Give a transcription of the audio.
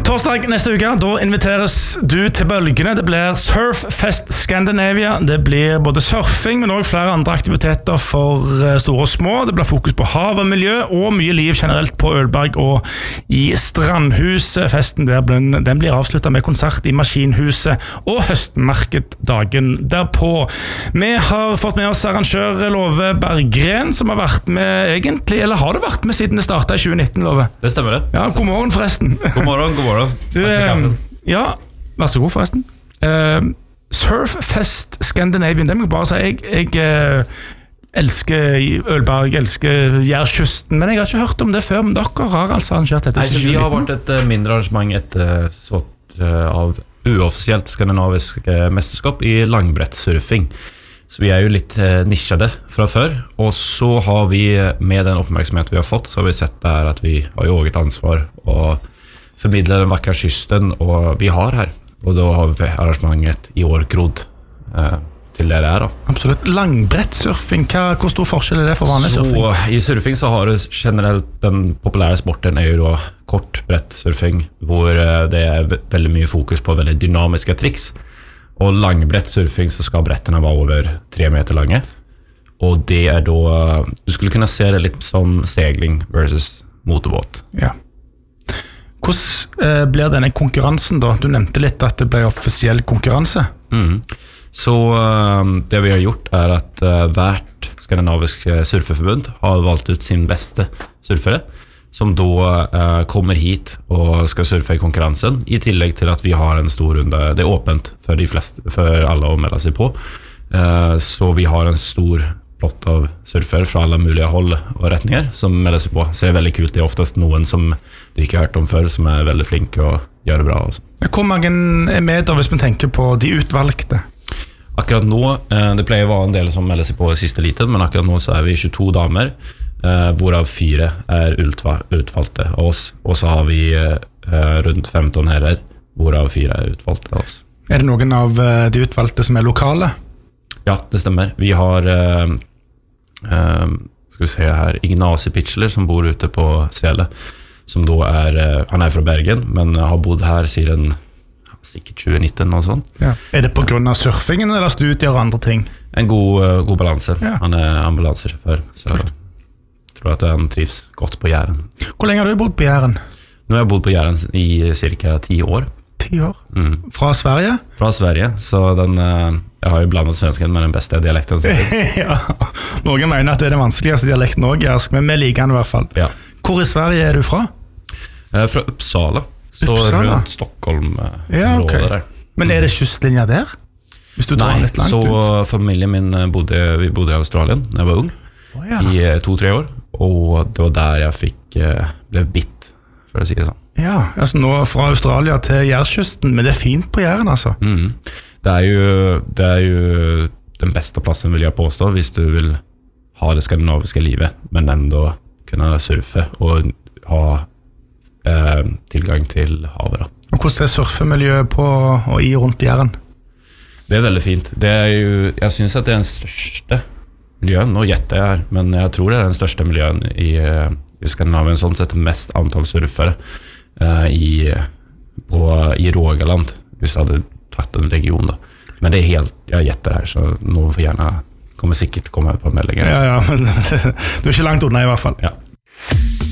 Torsdag neste uke, da inviteres du til bølgene. Det blir Surffest Scandinavia. Det blir både surfing, men også flere andre aktiviteter for store og små. Det blir fokus på hav og miljø, og mye liv generelt på Ølberg og i Strandhuset. Festen der, den blir avsluttet med konsert i Maskinhuset og høstmarked dagen derpå. Vi har fått med oss arrangør Love Berggren, som har vært med egentlig, eller har det vært med siden det startet i 2019, Love? Det stemmer det. Ja, god morgen forresten. God morgen, god morgen. Du, ja, vær så god forresten. Surffest Scandinavian, det må jeg bare si. Jeg elsker Ølberg, elsker Jærkysten, men jeg har ikke hørt om det før. Men dere har altså arrangert dette? Nei, vi har vært et mindre arrangement av uoffisielt skandinavisk mesterskap i langbrettsurfing. Så vi jo litt nisjede fra før, og så har vi med den oppmerksomhet vi har fått, så har vi sett der at vi har jo også et ansvar og formidle den vakre kysten og vi har her, og da har vi arrangementet i år grodd til det da. Absolutt. Langbrettsurfing, hvor stor forskjell det for vanlig surfing? Så i surfing så har du generelt den populære sporten jo da kortbrettsurfing, hvor det veldig mye fokus på veldig dynamiske triks, og langbrettsurfing så skal brettene være over 3 meter lange, og det da, du skulle kunne se det litt som segling versus motorbåt. Ja. Hvordan blir denne konkurransen da? Du nevnte litt at det ble offisiell konkurranse. Så det vi har gjort at hvert skandinavisk surfeforbund har valgt ut sin beste surfere, som da kommer hit og skal surfe i konkurransen, i tillegg til at vi har en stor runde. Det åpent for de fleste, for alle å melde seg på. Så vi har en stor plott av surfer fra alle mulige hold og retninger som melder seg på. Så det veldig kult. Det oftest noen som du ikke har hørt om før, som veldig flinke og gjør det bra. Også. Hvor mange med da, hvis man tenker på de utvalgte? Akkurat nå, det pleier å være en del som melder seg på i siste liten, men akkurat nå så vi 22 damer, hvorav 4 utvalgte av oss, og så har vi rundt 15 herrer, hvorav 4 utvalgte av oss. Det noen av de utvalgte som lokale? Ja, det stemmer. Vi har skal vi se her, Ignacy Pitchler som bor ute på Svele, som da han fra Bergen, men har bodd her siden sikkert 2019 og sånn. Ja. Det på grunn av surfingen eller studier og andre ting? En god balanse. Ja. Han ambulansesjåfør, så jeg tror at han trives godt på Jæren. Hvor lenge har du bodd på Jæren? Nå har jeg bodd på Jæren i cirka 10 år. 10 år? Fra Sverige? Fra Sverige, så jeg har jo blandet svensken med den beste dialekten. Ja, noen mener at det den vanskeligste dialekten også, men vi liker den i hvert fall. Ja. Hvor i Sverige du fra? Fra Uppsala. Så rundt Stockholm okay. Men det kystlinja der? Hvis du tar litt langt ut? Nei, så familien min bodde i Australien da jeg var ung, i 2-3 år, og det var der jeg ble bitt, for å si det sånn. Ja, altså nå fra Australia til Jærkysten, men det fint på Jæren altså. Det jo den beste plassen, vil jeg påstå, hvis du vil ha det skandinaviske livet, men enda kunne surfe og ha tilgang til havet. Og hvordan surfemiljøet på og i rundt Jæren? Det veldig fint. Jeg synes at det den største miljøen, nå gjetter jeg her, men jeg tror det den største miljøen i Skandinavien, sånn sett mest antall surfere i Rogaland, hvis jeg hadde tatt en region da. Men det helt, jeg gjetter her, så noen får gjerne kommer sikkert komme på meldinger. Ja, men du ikke langt unna i hvert fall. Ja.